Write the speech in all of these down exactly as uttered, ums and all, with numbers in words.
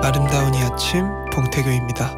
아름다운 이 아침 봉태규입니다.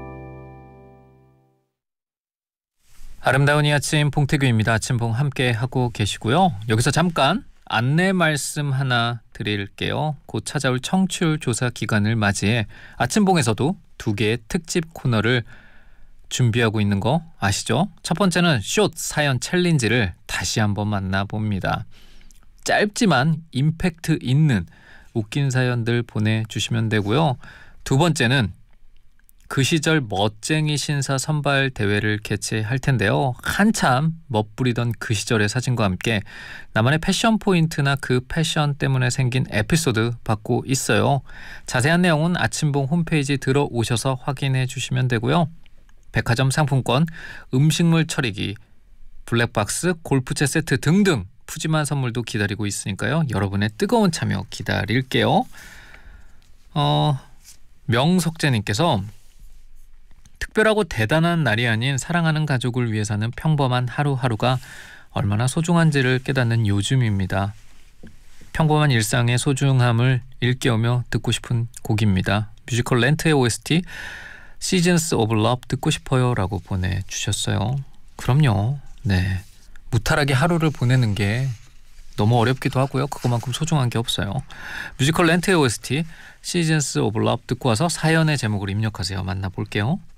아름다운 이 아침 봉태규입니다. 아침봉 함께 하고 계시고요. 여기서 잠깐 안내 말씀 하나 드릴게요. 곧 찾아올 청취율 조사 기간을 맞이해 아침봉에서도 두 개의 특집 코너를 준비하고 있는 거 아시죠? 첫 번째는 숏 사연 챌린지를 다시 한번 만나봅니다. 짧지만 임팩트 있는 웃긴 사연들 보내주시면 되고요. 두 번째는 그 시절 멋쟁이 신사 선발 대회를 개최할 텐데요. 한참 멋부리던 그 시절의 사진과 함께 나만의 패션 포인트나 그 패션 때문에 생긴 에피소드 받고 있어요. 자세한 내용은 아침봉 홈페이지 들어오셔서 확인해 주시면 되고요. 백화점 상품권, 음식물 처리기, 블랙박스, 골프채 세트 등등 푸짐한 선물도 기다리고 있으니까요. 여러분의 뜨거운 참여 기다릴게요. 어, 명석재님께서 특별하고 대단한 날이 아닌 사랑하는 가족을 위해 사는 평범한 하루하루가 얼마나 소중한지를 깨닫는 요즘입니다. 평범한 일상의 소중함을 일깨우며 듣고 싶은 곡입니다. 뮤지컬 렌트의 오에스티 Seasons of Love 듣고 싶어요 라고 보내주셨어요. 그럼요. 네, 무탈하게 하루를 보내는 게 너무 어렵기도 하고요. 그것만큼 소중한 게 없어요. 뮤지컬 렌트의 오에스티 Seasons of Love 듣고 와서 사연의 제목을 입력하세요. 만나볼게요.